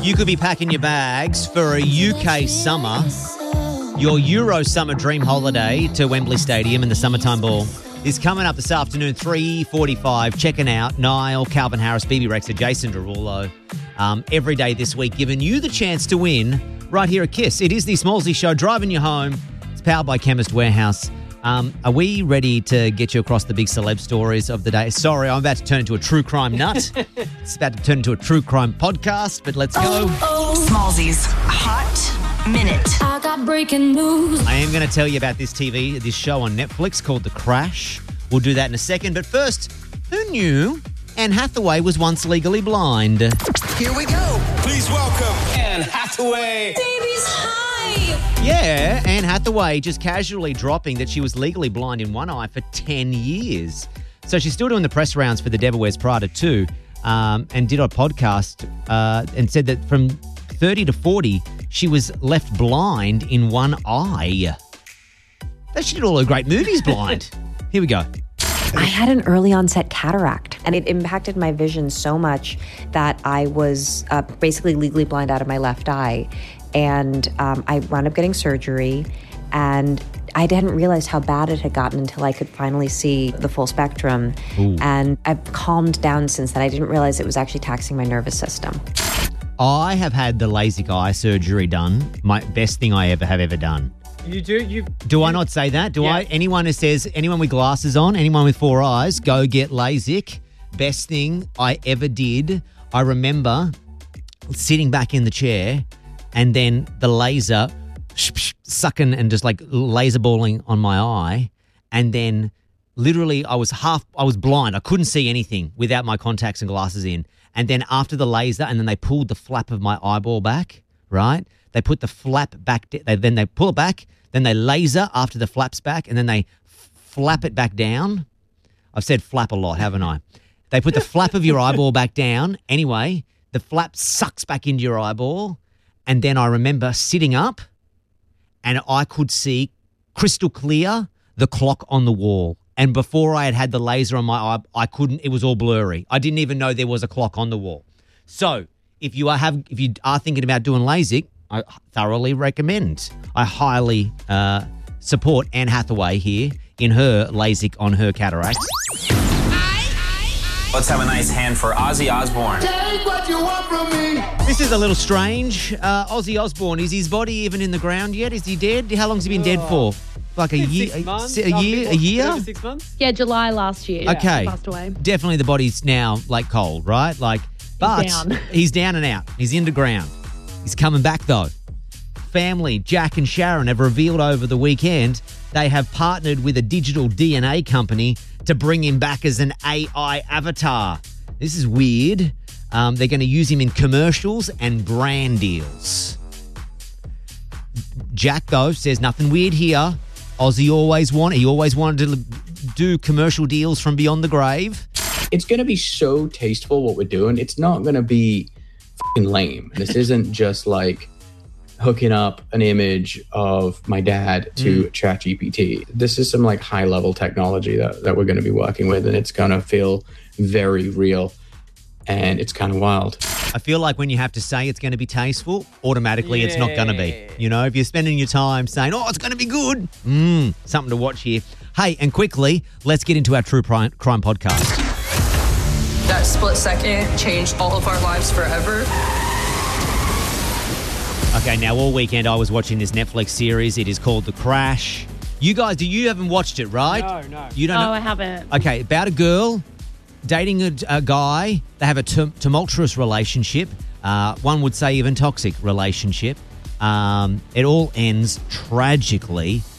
You could be packing your bags for a UK summer. Your Euro summer dream holiday to Wembley Stadium in the Summertime Ball is coming up this afternoon, 3:45. Checking out Niall, Calvin Harris, BB Rexha, Jason Derulo every day this week, giving you the chance to win right here at KISS. It is the Smallsy Show, driving you home. It's powered by Chemist Warehouse. Are we ready to get you across the big celeb stories of the day? Sorry, I'm about to turn into a true crime nut. It's about to turn into a true crime podcast, but let's go. Smallsy's Hot Minute. I got breaking news. I am going to tell you about this show on Netflix called The Crash. We'll do that in a second. But first, who knew Anne Hathaway was once legally blind? Here we go. Please welcome Anne Hathaway. Baby's high. Yeah, Anne Hathaway just casually dropping that she was legally blind in one eye for 10 years. So she's still doing the press rounds for The Devil Wears Prada too, and did a podcast and said that from 30 to 40, she was left blind in one eye. She did all her great movies blind. Here we go. I had an early onset cataract, and it impacted my vision so much that I was basically legally blind out of my left eye. And I wound up getting surgery, and I hadn't realized how bad it had gotten until I could finally see the full spectrum. Ooh. And I've calmed down since then. I didn't realize it was actually taxing my nervous system. I have had the LASIK eye surgery done. My best thing I have ever done. You do? Do I not say that? Do Yeah. I? Anyone who says, anyone with glasses on, anyone with four eyes, go get LASIK. Best thing I ever did. I remember sitting back in the chair and then the laser sucking and just like laser balling on my eye. And then literally I was blind. I couldn't see anything without my contacts and glasses in. And then after the laser, and then they pulled the flap of my eyeball back, right? They put the flap back, then they pull it back, then they laser after the flap's back, and then they flap it back down. I've said flap a lot, haven't I? They put the flap of your eyeball back down. Anyway, the flap sucks back into your eyeball. And then I remember sitting up and I could see crystal clear the clock on the wall. And before I had the laser on my eye, I couldn't, it was all blurry. I didn't even know there was a clock on the wall. So if you are thinking about doing LASIK, I thoroughly recommend. I highly support Anne Hathaway here in her LASIK on her cataracts. Let's have a nice hand for Ozzy Osbourne. Take what you want from me. This is a little strange. Ozzy Osbourne, is his body even in the ground yet? Is he dead? How long's he been dead for? Like a year? 6 months? A year? Over 6 months? Yeah, July last year. Okay. He passed away. Definitely the body's now like cold, right? But down. He's down and out. He's underground. He's coming back though. Family, Jack and Sharon, have revealed over the weekend they have partnered with a digital DNA company to bring him back as an AI avatar. This is weird. They're going to use him in commercials and brand deals. Jack, though, says nothing weird here. Ozzy always wanted to do commercial deals from beyond the grave. It's going to be so tasteful what we're doing. It's not going to be f***ing lame. This isn't just like hooking up an image of my dad to ChatGPT. This is some like high level technology that we're going to be working with, and it's going to feel very real, and it's kind of wild. I feel like when you have to say it's going to be tasteful, automatically it's not going to be. You know, if you're spending your time saying, oh, it's going to be good, something to watch here. Hey, and quickly, let's get into our True Crime podcast. That split second changed all of our lives forever. Okay, now all weekend I was watching this Netflix series. It is called The Crash. You guys, you haven't watched it, right? No. You don't know? I haven't. Okay, about a girl dating a guy. They have a tumultuous relationship. One would say even toxic relationship. It all ends tragically.